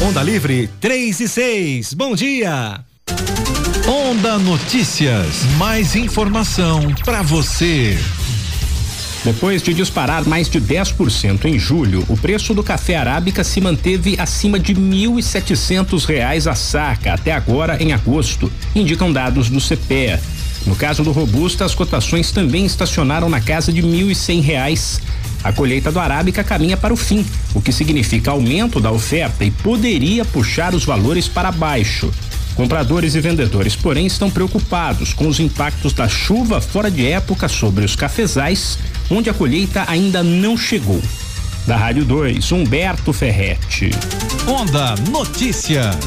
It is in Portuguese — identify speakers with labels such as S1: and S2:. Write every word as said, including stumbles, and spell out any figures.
S1: Onda Livre três e seis. Bom dia.
S2: Onda Notícias. Mais informação para você.
S3: Depois de disparar mais de dez por cento em julho, o preço do café arábica se manteve acima de mil e setecentos reais a saca até agora em agosto, indicam dados do C P E A. No caso do robusta, as cotações também estacionaram na casa de mil e cem reais. A colheita do arábica caminha para o fim, o que significa aumento da oferta e poderia puxar os valores para baixo. Compradores e vendedores, porém, estão preocupados com os impactos da chuva fora de época sobre os cafezais, onde a colheita ainda não chegou. Da Rádio dois, Humberto Ferretti.
S2: Onda Notícias.